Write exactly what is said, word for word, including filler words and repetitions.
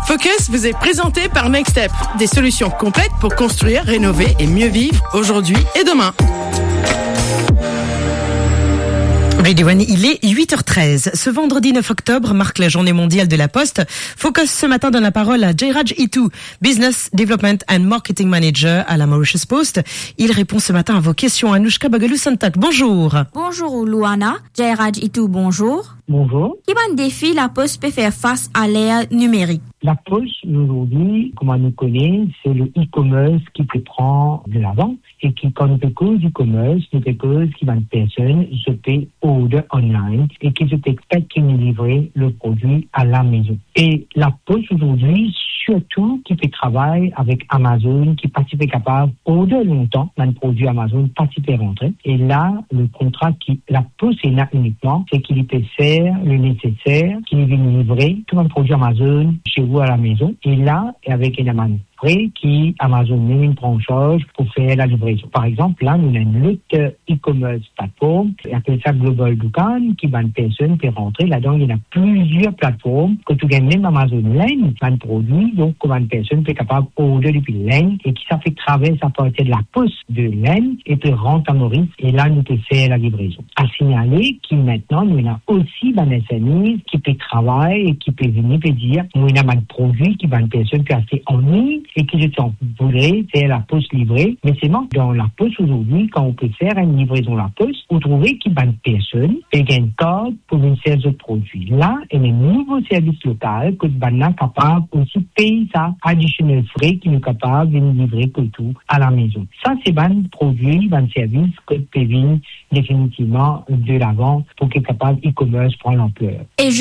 Focus vous est présenté par Next Step, des solutions complètes pour construire, rénover et mieux vivre aujourd'hui et demain. Radio One, il est huit heures treize. Ce vendredi neuf octobre marque la journée mondiale de la Poste. Focus ce matin donne la parole à Jairaj Itu, Business Development and Marketing Manager à la Mauritius Post. Il répond ce matin à vos questions. Anoushka Bagalou-Santak, bonjour. Bonjour Luana. Jairaj Itu, bonjour. Bonjour. Quel défi la Poste peut faire face à l'ère numérique? La Poste, aujourd'hui, comme on nous connaît, c'est le e-commerce qui peut prendre de l'avant et qui, quand on peut cause e-commerce, c'est quelque chose qui va une personne se paye order online et qui se expecte qu'il nous livre le produit à la maison. Et la Poste, aujourd'hui, surtout, qui fait travail avec Amazon, qui participe capable, order longtemps, un produit Amazon, participer rentrer. Et là, le contrat qui, la Poste est là uniquement, c'est qu'il peut faire le nécessaire, qu'il vient livrer tout un produit Amazon chez vous à la maison. Et là, avec une amende qui Amazon même prend en charge pour faire la livraison. Par exemple, là, nous avons une autre e-commerce plateforme, on appelle ça Global Dukan, qui va une personne peut rentrer. Là-dedans, il y a plusieurs plateformes que tu gagnes même Amazon Line, un produit, donc comme une personne peut être capable d'order depuis Line et qui ça fait traverser à partir de la poste de Line et peut rentrer à Maurice et là, nous peut faire la livraison. À signaler qui maintenant, nous avons aussi un S M I qui peut travailler et qui peut venir et dire, nous avons un produit qui va une personne peut acheter en ligne et qui je t'en voudrais, c'est la poste livrée. Mais c'est bon, dans la poste aujourd'hui, quand on peut faire une livraison à la poste, vous trouvez qu'il y a une personne qui a une code pour une série de produits. Là, il y a un nouveau service local que nous sommes capables aussi de payer ça, additionnel frais, qui nous capable de livrer que tout à la maison. Ça, c'est un produit, un service que peut venir définitivement de l'avant pour qu'il soit capable e-commerce prendre l'ampleur. Et